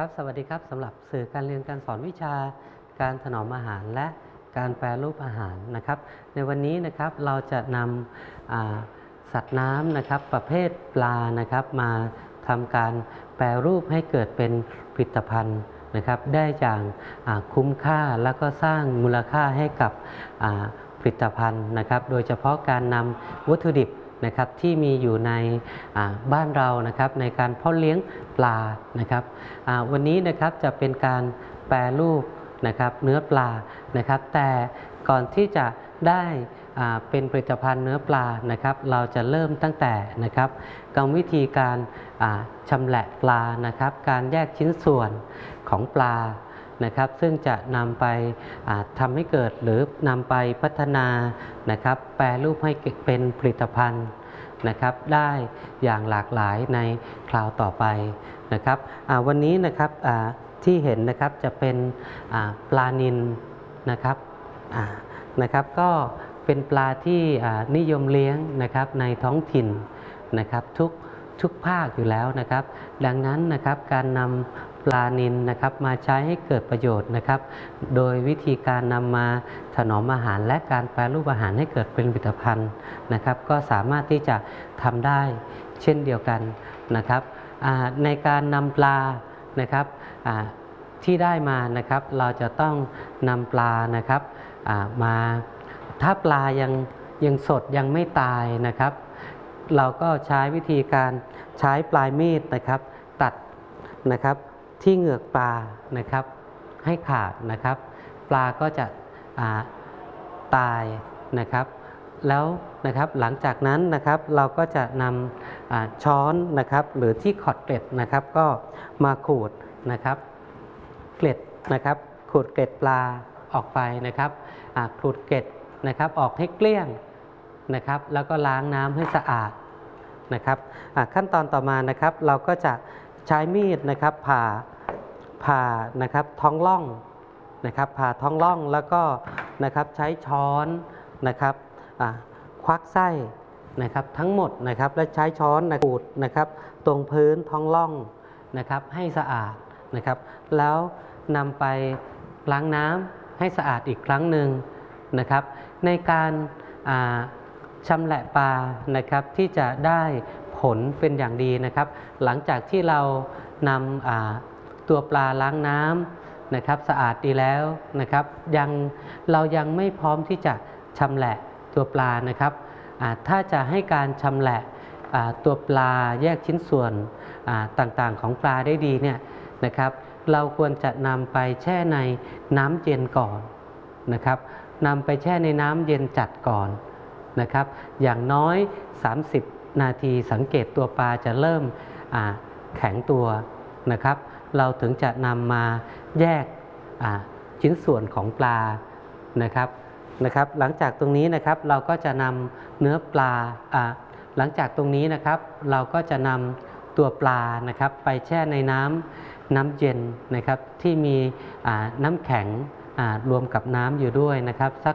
ครับสวัสดีครับสำหรับสื่อการเรียนการสอนวิชาการถนอมอาหารและการแปรรูปอาหารนะครับในวันนี้นะครับเราจะนำสัตว์น้ำนะครับประเภทปลานะครับมาทำการแปรรูปให้เกิดเป็นผลิตภัณฑ์นะครับได้อย่างคุ้มค่าแล้วก็สร้างมูลค่าให้กับผลิตภัณฑ์นะครับโดยเฉพาะการนำวัตถุดิบนะครับที่มีอยู่ในบ้านเรานะครับในการเพาะเลี้ยงปลานะครับวันนี้นะครับจะเป็นการแปรรูปนะครับเนื้อปลานะครับแต่ก่อนที่จะได้เป็นผลิตภัณฑ์เนื้อปลานะครับเราจะเริ่มตั้งแต่นะครับกรรมวิธีการชำแหละปลานะครับการแยกชิ้นส่วนของปลานะครับซึ่งจะนำไปทำให้เกิดหรือนำไปพัฒนานะครับแปรรูปให้เป็นผลิตภัณฑ์นะครับได้อย่างหลากหลายในคราวต่อไปนะครับวันนี้นะครับที่เห็นนะครับจะเป็นปลานิลนะครับก็เป็นปลาที่นิยมเลี้ยงนะครับในท้องถิ่นนะครับทุกภาคอยู่แล้วนะครับดังนั้นนะครับการนำปลานิลนะครับมาใช้ให้เกิดประโยชน์นะครับโดยวิธีการนำมาถนอมอาหารและการแปรรูปอาหารให้เกิดเป็นผลิตภัณฑ์นะครับก็สามารถที่จะทำได้เช่นเดียวกันนะครับในการนำปลานะครับที่ได้มานะครับเราจะต้องนำปลานะครับมาถ้าปลายังสดยังไม่ตายนะครับเราก็ใช้วิธีการใช้ปลายมีดนะครับตัดนะครับที่เหงือกปลานะครับให้ขาดนะครับปลาก็จะตายนะครับแล้วนะครับหลังจากนั้นนะครับเราก็จะนำช้อนนะครับหรือที่ขอดเกล็ดนะครับก็มาขูดนะครับเกล็ดนะครับขูดเกล็ดปลาออกไปนะครับขูดเกล็ดนะครับออกให้เกลี้ยงนะครับแล้วก็ล้างน้ำให้สะอาดนะครับขั้นตอนต่อมานะครับเราก็จะใช้มีดนะครับผ่านะครับท้องร่องนะครับผ่าท้องร่องแล้วก็นะครับใช้ช้อนนะครับควักไส้นะครับทั้งหมดนะครับและใช้ช้อนขูดนะครับตรงพื้นท้องร่องนะครับให้สะอาดนะครับแล้วนำไปล้างน้ำให้สะอาดอีกครั้งหนึ่งนะครับในการชำแหละปลานะครับที่จะได้ผลเป็นอย่างดีนะครับหลังจากที่เรานำตัวปลาล้างน้ำนะครับสะอาดดีแล้วนะครับเรายังไม่พร้อมที่จะชำแหละตัวปลานะครับถ้าจะให้การชำแหละตัวปลาแยกชิ้นส่วนต่างๆของปลาได้ดีเนี่ยนะครับเราควรจะนำไปแช่ในน้ำเย็นก่อนนะครับนำไปแช่ในน้ำเย็นจัดก่อนนะครับอย่างน้อย30นาทีสังเกตตัวปลาจะเริ่มแข็งตัวนะครับเราถึงจะนำมาแยกชิ้นส่วนของปลานะครับหลังจากตรงนี้นะครับเราก็จะนำเนื้อปลาหลังจากตรงนี้นะครับเราก็จะนำตัวปลานะครับไปแช่ในน้ำเย็นนะครับที่มีน้ำแข็งรวมกับน้ำอยู่ด้วยนะครับสัก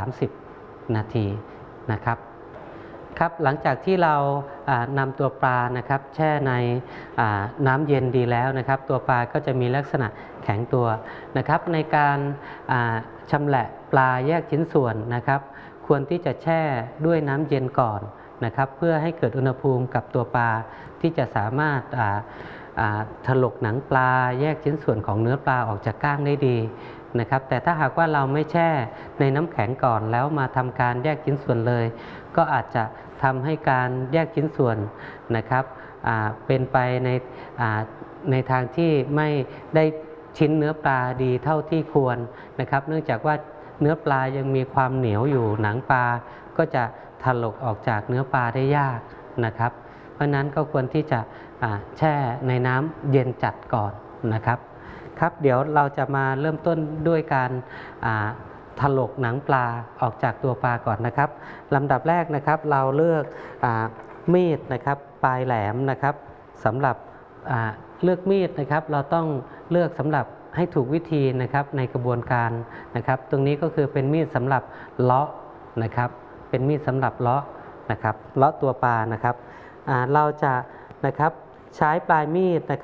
30นาทีนะครับหลังจากที่เรานำตัวปลานะครับแช่ในน้ำเย็นดีแล้วนะครับตัวปลาก็จะมีลักษณะแข็งตัวนะครับในการชำแหละปลาแยกชิ้นส่วนนะครับควรที่จะแช่ด้วยน้ำเย็นก่อนนะครับเพื่อให้เกิดอุณหภูมิกับตัวปลาที่จะสามารถถลกหนังปลาแยกชิ้นส่วนของเนื้อปลาออกจากก้างได้ดีนะครับแต่ถ้าหากว่าเราไม่แช่ในน้ำแข็งก่อนแล้วมาทำการแยกชิ้นส่วนเลยก็อาจจะทำให้การแยกชิ้นส่วนนะครับเป็นไปในทางที่ไม่ได้ชิ้นเนื้อปลาดีเท่าที่ควรนะครับเนื่องจากว่าเนื้อปลายังมีความเหนียวอยู่หนังปลาก็จะถลกออกจากเนื้อปลาได้ยากนะครับเพราะนั้นก็ควรที่จะแช่ในน้ำเย็นจัดก่อนนะครับเดี๋ยวเราจะมาเริ่มต้นด้วยการถลกหนังปลาออกจากตัวปลาก่อนนะครับลำดับแรกนะครับเราเลือกมีดนะครับปลายแหลมนะครับสำหรับเลือกมีดนะครับเราต้องเลือกสำหรับให้ถูกวิธีนะครับในกระบวนการนะครับตรงนี้ก็คือเป็นมีดสำหรับเลาะนะครับเป็นมีดสำหรับเลาะนะครับเลาะตัวปลานะครับเราจะนะครับใช้ปลายมีดนะครับ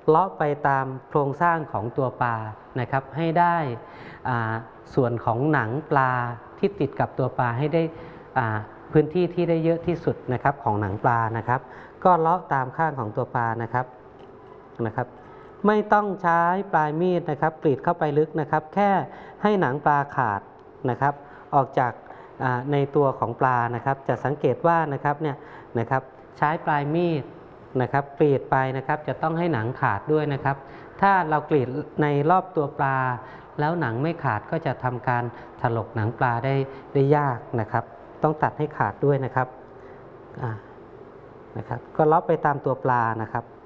เลาะไปตามโครงสร้างของตัวปลานะครับให้ได้ส่วนของหนังปลาที่ติดกับตัวปลาให้ได้พื้นที่ที่ได้เยอะที่สุดนะครับของหนังปลานะครับก็เลาะตามข้างของตัวปลานะครับไม่ต้องใช้ปลายมีดนะครับกรีดเข้าไปลึกนะครับแค่ให้หนังปลาขาดนะครับออกจากในตัวของปลานะครับจะสังเกตว่านะครับเนี่ยนะครับใช้ปลายมีดนะครับกรีดไปนะครับจะต้องให้หนังขาดด้วยนะครับถ้าเรากรีดในรอบตัวปลาแล้วหนังไม่ขาดก็จะทำการถลกหนังปลาได้ยากนะครับต้องตัดให้ขาดด้วยนะครับก็เลาะไปตามตัวปลานะครับ